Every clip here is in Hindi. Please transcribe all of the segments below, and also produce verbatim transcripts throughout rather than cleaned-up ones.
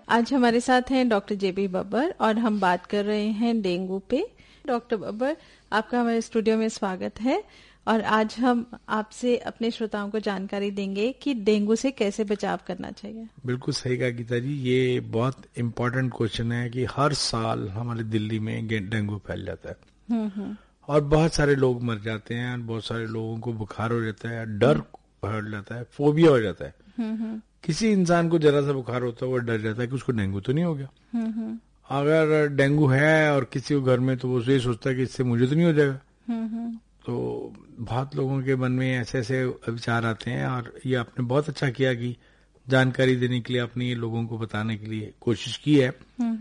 आज हमारे साथ हैं डॉक्टर जेबी बब्बर और हम बात कर रहे हैं डेंगू पे। डॉक्टर बब्बर, आपका हमारे स्टूडियो में स्वागत है और आज हम आपसे अपने श्रोताओं को जानकारी देंगे कि डेंगू से कैसे बचाव करना चाहिए। बिल्कुल सही कहा गीता जी, ये बहुत इम्पोर्टेंट क्वेश्चन है कि हर साल हमारे दिल्ली में डेंगू फैल जाता है और बहुत सारे लोग मर जाते हैं और बहुत सारे लोगों को बुखार हो जाता है, डर बढ़ जाता है, फोबिया हो जाता है। किसी इंसान को जरा सा बुखार होता है वो डर जाता है कि उसको डेंगू तो नहीं हो गया। अगर डेंगू है और किसी को घर में, तो वो ये सोचता है कि इससे मुझे तो नहीं हो जाएगा। तो बहुत लोगों के मन में ऐसे ऐसे विचार आते हैं और ये आपने बहुत अच्छा किया कि जानकारी देने के लिए आपने ये लोगों को बताने के लिए कोशिश की है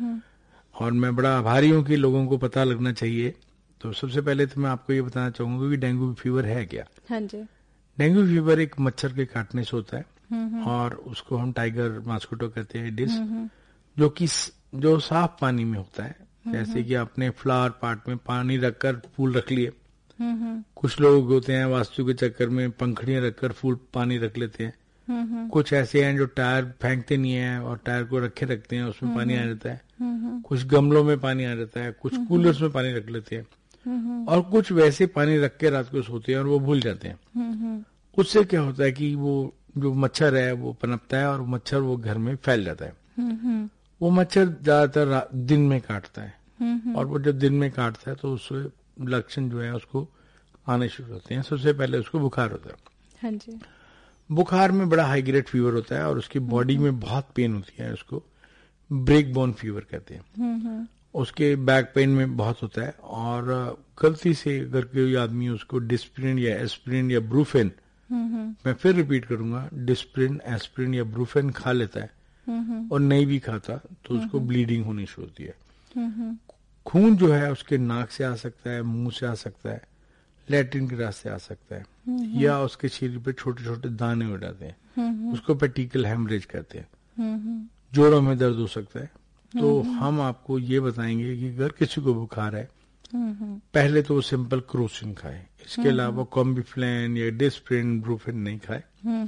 और मैं बड़ा आभारी हूँ कि लोगों को पता लगना चाहिए। तो सबसे पहले तो मैं आपको ये बताना चाहूंगा कि डेंगू फीवर है क्या। हाँ जी। डेंगू फीवर एक मच्छर के काटने से होता है और उसको हम टाइगर मॉस्किटो कहते हैं, डिस, जो कि जो साफ पानी में होता है। जैसे कि आपने फ्लावर पॉट में पानी रखकर फूल रख लिए। कुछ लोग होते हैं वास्तु के चक्कर में पंखड़ियां रखकर फूल पानी रख लेते हैं। कुछ ऐसे हैं जो टायर फेंकते नहीं है और टायर को रखे रखते हैं, उसमें पानी आ जाता है। कुछ गमलों में पानी आ जाता है, कुछ कूलर्स में पानी रख लेते हैं और कुछ वैसे पानी रख के रात को सोते हैं और वो भूल जाते हैं। उससे क्या होता है कि वो जो मच्छर है वो पनपता है और मच्छर वो घर में फैल जाता है। वो मच्छर ज्यादातर दिन में काटता है और वो जब दिन में काटता है तो उससे लक्षण जो है उसको आने शुरू होते हैं। सबसे पहले उसको बुखार होता है। हाँ जी। बुखार में बड़ा हाई ग्रेड फीवर होता है और उसकी बॉडी में बहुत पेन होती है, उसको ब्रेक बोन फीवर कहते हैं। उसके बैक पेन में बहुत होता है और गलती से अगर कोई आदमी उसको डिस्प्रिन या एस्प्रिन या ब्रूफेन, मैं फिर रिपीट करूंगा, डिस्प्रिन, एस्प्रिन या ब्रूफेन खा लेता है और नहीं भी खाता तो उसको ब्लीडिंग होनी शुरू होती है। खून जो है उसके नाक से आ सकता है, मुंह से आ सकता है, लैट्रिन के रास्ते आ सकता है या उसके शरीर पे छोटे छोटे दाने हो जाते हैं, उसको पेटिकल हेमरेज कहते हैं। जोड़ों में दर्द हो सकता है। तो हम आपको ये बताएंगे कि अगर किसी को बुखार है पहले तो वो सिंपल क्रोसिन खाए, इसके अलावा कॉम्बिफ्लेन या डिस्प्रिन, ब्रूफेन नहीं खाए।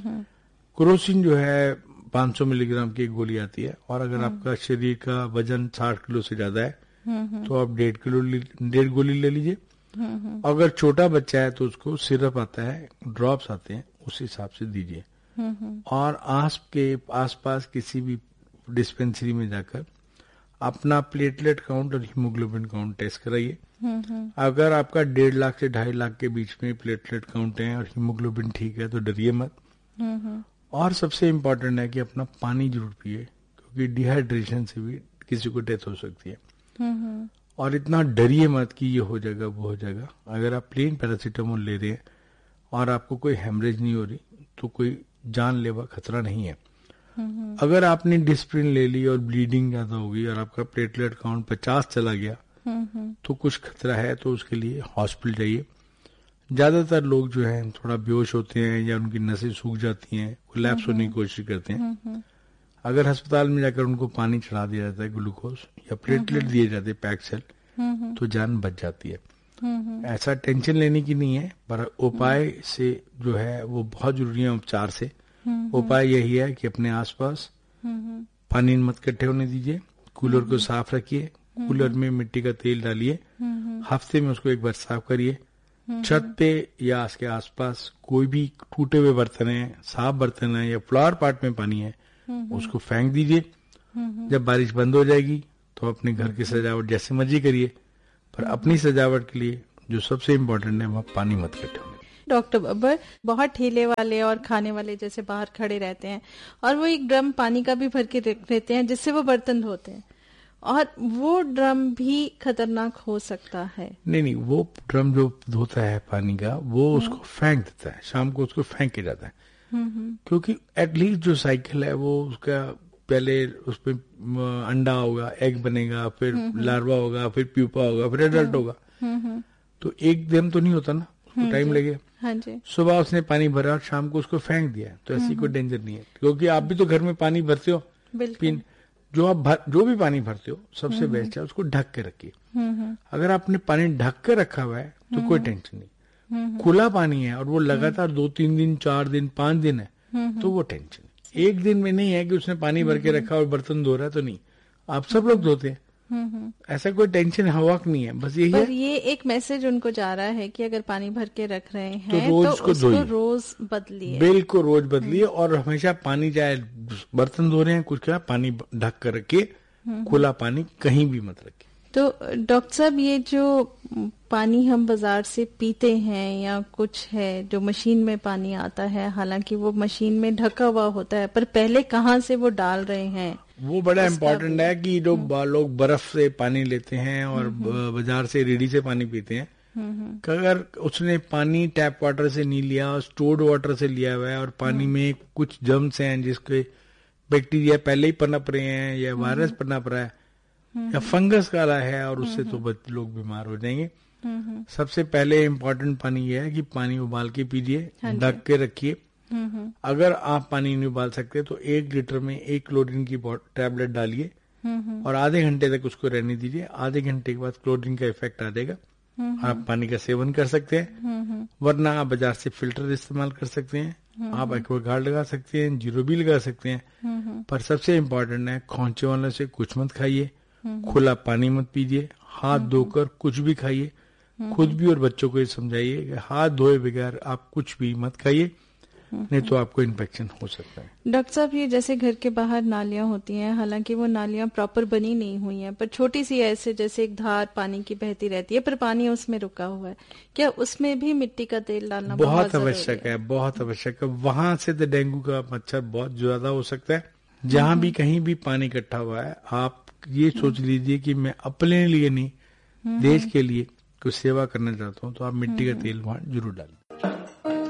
क्रोसिन जो है पाँच सौ मिलीग्राम की एक गोली आती है और अगर आपका शरीर का वजन साठ किलो से ज्यादा है तो आप डेढ़ किलो डेढ़ गोली ले लीजिए। अगर छोटा बच्चा है तो उसको सिरप आता है, ड्रॉप्स आते हैं, उस हिसाब से दीजिए। और आस के आसपास किसी भी डिस्पेंसरी में जाकर अपना प्लेटलेट काउंट और हीमोग्लोबिन काउंट टेस्ट कराइए। अगर आपका डेढ़ लाख से ढाई लाख के बीच में प्लेटलेट काउंट है और हीमोग्लोबिन ठीक है तो डरिए मत। और सबसे इम्पोर्टेंट है कि अपना पानी जरूर पिए, क्योंकि डिहाइड्रेशन से भी किसी को डेथ हो सकती है। और इतना डरिए मत कि ये हो जाएगा वो हो जाएगा। अगर आप प्लेन पैरासीटामोल ले रहे हैं और आपको कोई हेमरेज नहीं हो रही तो कोई जानलेवा खतरा नहीं है। अगर आपने डिस्प्रिन ले ली और ब्लीडिंग ज्यादा हो गई और आपका प्लेटलेट काउंट पचास चला गया तो कुछ खतरा है, तो उसके लिए हॉस्पिटल जाइए। ज्यादातर लोग जो हैं थोड़ा बेहोश होते हैं या उनकी नसें सूख जाती हैं, कोलैप्स होने की कोशिश करते हैं। अगर अस्पताल में जाकर उनको पानी चढ़ा दिया जाता है, ग्लूकोज या प्लेटलेट दिए जाते हैं पैक सेल, तो जान बच जाती है। ऐसा टेंशन लेने की नहीं है, पर उपाय से जो है वो बहुत जरूरी है। उपचार से उपाय यही है कि अपने आसपास पानी मत इकट्ठे होने दीजिए, कूलर को साफ रखिए, कूलर में मिट्टी का तेल डालिए, हफ्ते में उसको एक बार साफ करिए। छत पे या उसके आसपास कोई भी टूटे हुए बर्तन है, साफ बर्तन है या फ्लावर पॉट में पानी है, उसको फेंक दीजिए। जब बारिश बंद हो जाएगी तो अपने घर की सजावट जैसे मर्जी करिए, पर अपनी सजावट के लिए जो सबसे इम्पोर्टेंट है वह पानी मत इकट्ठे होने। डॉक्टर बब्बर, बहुत ठेले वाले और खाने वाले जैसे बाहर खड़े रहते हैं और वो एक ड्रम पानी का भी भर के रख लेते हैं जिससे वो बर्तन धोते हैं, और वो ड्रम भी खतरनाक हो सकता है। नहीं नहीं, वो ड्रम जो धोता है पानी का वो उसको फेंक देता है, शाम को उसको फेंक के जाता है। क्योंकि एटलीस्ट जो साइकिल है वो उसका पहले उसमें अंडा होगा, एग बनेगा, फिर लार्वा होगा, फिर प्यूपा होगा, फिर एडल्ट होगा, तो एक दिन तो नहीं होता ना, उसको टाइम लगेगा। हाँ जी। सुबह उसने पानी भरा और शाम को उसको फेंक दिया, तो ऐसी कोई डेंजर नहीं है। क्योंकि आप भी तो घर में पानी भरते हो, पिन जो आप भर, जो भी पानी भरते हो सबसे बेस्ट है उसको ढक के रखिए। अगर आपने पानी ढक के रखा हुआ है तो कोई टेंशन नहीं। खुला पानी है और वो लगातार दो तीन दिन, चार दिन, पांच दिन है तो वो टेंशन। एक दिन में नहीं है कि उसने पानी भर के रखा और बर्तन धो रहा है, तो नहीं, आप सब लोग धोते हैं, ऐसा कोई टेंशन हवाक नहीं है, बस यही पर है। ये एक मैसेज उनको जा रहा है कि अगर पानी भर के रख रहे हैं तो रोज तो उसको उसको धोइए। रोज बदलिए, बिल्कुल रोज बदलिए, और हमेशा पानी, चाहे बर्तन धो रहे हैं कुछ क्या, पानी ढक कर रखिए, खुला पानी कहीं भी मत रखिए। तो डॉक्टर साहब, ये जो पानी हम बाजार से पीते हैं या कुछ है जो मशीन में पानी आता है, हालांकि वो मशीन में ढका हुआ होता है, पर पहले कहाँ से वो डाल रहे हैं, वो बड़ा इम्पोर्टेंट है कि जो लोग बर्फ से पानी लेते हैं और बाजार से रेडी से पानी पीते हैं, अगर उसने पानी टैप वाटर से नहीं लिया, स्टोर्ड वाटर से लिया हुआ है, और पानी में कुछ जर्म्स हैं जिसके बैक्टीरिया पहले ही पनप रहे हैं, या वायरस पनप रहा है, या फंगस का रहा है, और उससे तो लोग बीमार हो जाएंगे। सबसे पहले इम्पोर्टेंट पानी यह है कि पानी उबाल के पीजिए, ढक के रखिए। अगर आप पानी नहीं उबाल सकते तो एक लीटर में एक क्लोरीन की टैबलेट डालिए और आधे घंटे तक उसको रहने दीजिए। आधे घंटे के बाद क्लोरीन का इफेक्ट आ जाएगा, आप पानी का सेवन कर सकते हैं, वरना आप बाजार से फिल्टर इस्तेमाल कर सकते हैं, आप एक्वागार्ड लगा सकते हैं, जीरो भी लगा सकते हैं। पर सबसे इम्पोर्टेंट है, खोंचे वाले से कुछ मत खाइए, खुला पानी मत पीजिए, हाथ धोकर कुछ भी खाइए। खुद भी और बच्चों को ये समझाइए कि हाथ धोए बगैर आप कुछ भी मत खाइए, नहीं तो आपको इन्फेक्शन हो सकता है। डॉक्टर साहब, ये जैसे घर के बाहर नालियां होती हैं, हालांकि वो नालियां प्रॉपर बनी नहीं हुई हैं, पर छोटी सी ऐसे जैसे एक धार पानी की बहती रहती है, पर पानी उसमें रुका हुआ है, क्या उसमें भी मिट्टी का तेल डालना बहुत, बहुत आवश्यक है? बहुत आवश्यक है। वहां से तो डेंगू का मच्छर बहुत ज्यादा हो सकता है। जहां भी कहीं भी पानी इकट्ठा हुआ है, आप ये सोच लीजिए कि मैं अपने लिए नहीं, देश के लिए कुछ सेवा करना चाहता हूँ, तो आप मिट्टी का तेल वहां जरूर डालें।